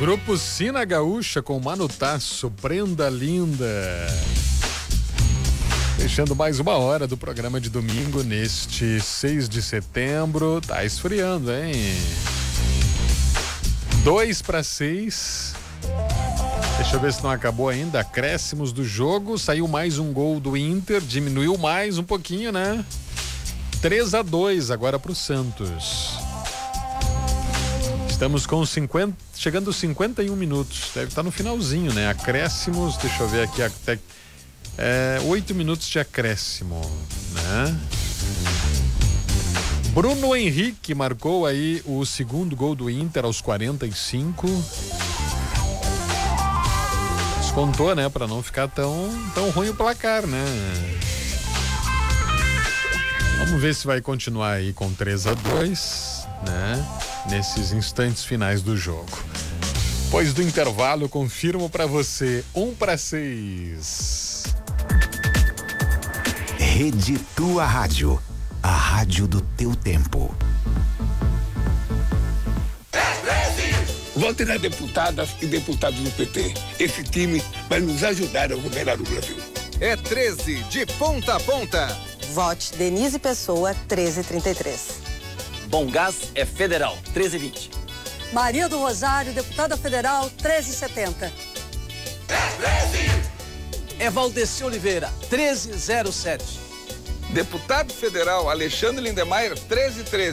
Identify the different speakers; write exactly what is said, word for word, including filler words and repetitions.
Speaker 1: Grupo Sina Gaúcha com Mano Tasso, Prenda Linda. Fechando mais uma hora do programa de domingo neste seis de setembro. Tá esfriando, hein? Dois para seis. Deixa eu ver se não acabou ainda. Acréscimos do jogo. Saiu mais um gol do Inter. Diminuiu mais um pouquinho, né? três a dois agora pro Santos. Estamos com cinquenta, chegando aos cinquenta e um minutos. Deve estar no finalzinho, né? Acréscimos, deixa eu ver aqui até é, oito minutos de acréscimo, né? Bruno Henrique marcou aí o segundo gol do Inter aos quarenta e cinco. Descontou, né? Para não ficar tão, tão ruim o placar, né? Vamos ver se vai continuar aí com três a dois, né? Nesses instantes finais do jogo. Depois do intervalo, eu confirmo para você, um para seis.
Speaker 2: Rede Tua Rádio, a rádio do teu tempo.
Speaker 3: Vote nas deputadas e deputados do P T. Esse time vai nos ajudar a governar o Brasil.
Speaker 4: É treze de ponta a ponta.
Speaker 5: Vote Denise Pessoa, treze trinta e três.
Speaker 6: Bom Gás é federal, treze vinte.
Speaker 5: Maria do Rosário, deputada federal, treze setenta.
Speaker 6: É Valdeci Oliveira, treze zero sete.
Speaker 7: Deputado federal Alexandre Lindemeyer, treze treze.